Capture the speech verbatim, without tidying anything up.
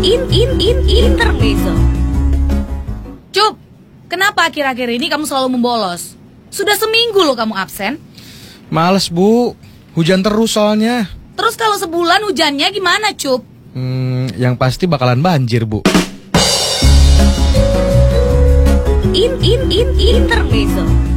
in in in intermezzo. Cup, kenapa akhir-akhir ini kamu selalu membolos? Sudah seminggu loh kamu absen. Males bu, hujan terus soalnya. Terus kalau sebulan hujannya gimana Cup? Hmm, yang pasti bakalan banjir bu. In in in intermezzo.